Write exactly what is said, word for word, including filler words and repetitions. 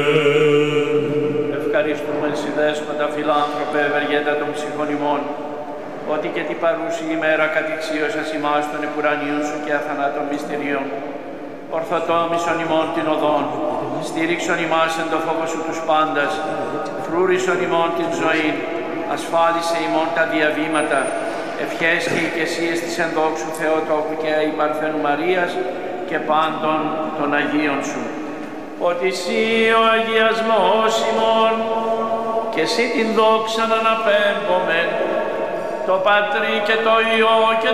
Ευχαριστούμεν σοι δέσποτα φιλάνθρωπε ευεργέτα των ψυχών ημών, ότι και την παρούση ημέρα κατηξίωσας ημάς των επουρανίων σου και αθανάτων μυστηρίων. Ορθοτόμησον ημών την οδόν, στήριξον ημάς εν το φόβο σου τους πάντας, φρούρισον ημών την ζωή, ασφάλισε ημών τα διαβήματα, ευχές και οικεσίες της ενδόξου Θεοτόκου και η Παρθένου Μαρίας και πάντων των Αγίων σου. Ότι εσύ ο αγιασμός ημών και εσύ την δόξαν αναπέμπομεν, το Πατρί και το Υιό και